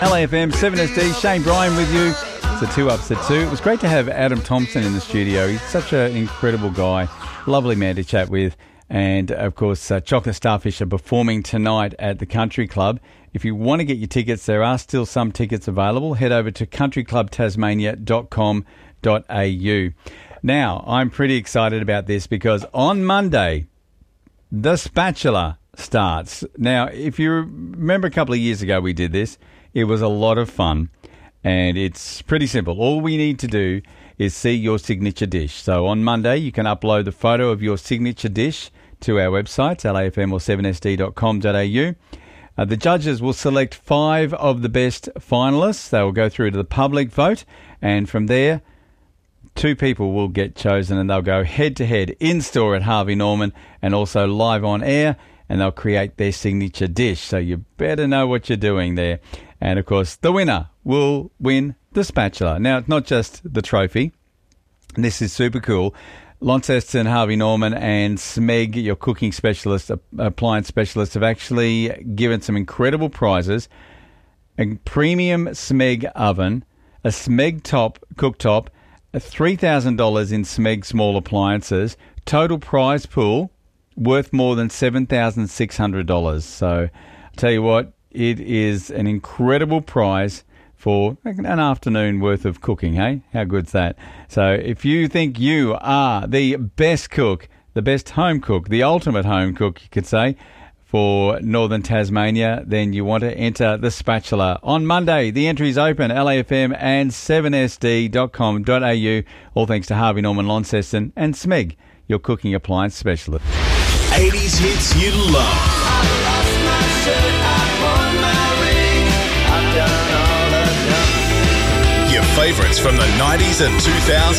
LAFM 7SD, Shane Bryan with you. It's a 2 Ups at 2. It was great to have Adam Thompson in the studio. He's such an incredible guy, lovely man to chat with. And, of course, Chocolate Starfish are performing tonight at the Country Club. If you want to get your tickets, there are still some tickets available. Head over to countryclubtasmania.com.au. Now, I'm pretty excited about this because on Monday, The Spatula starts. Now, if you remember a couple of years ago we did this, it was a lot of fun and it's pretty simple. All we need to do is see your signature dish. So on Monday, you can upload the photo of your signature dish to our website, lafm or 7sd.com.au. The judges will select 5 of the best finalists. They will go through to the public vote, and from there, 2 people will get chosen, and they'll go head-to-head in-store at Harvey Norman and also live on air, and they'll create their signature dish. So you better know what you're doing there. And, of course, the winner will win the spatula. Now, it's not just the trophy. This is super cool. Launceston, Harvey Norman and Smeg, your cooking specialist, appliance specialist, have actually given some incredible prizes. A premium Smeg oven, a Smeg cooktop, $3,000 in Smeg small appliances, total prize pool worth more than $7,600. So, I'll tell you what, it is an incredible prize for an afternoon worth of cooking, hey? How good's that? So if you think you are the best cook, the best home cook, the ultimate home cook, you could say, for Northern Tasmania, then you want to enter the spatula. On Monday, the entry's open, LAFM and 7sd.com.au, all thanks to Harvey Norman Launceston and Smeg, your cooking appliance specialist. 80s hits you love. I lost my shirt, I won my ring, I've done all I've done. Your favourites from the 90s and 2000s.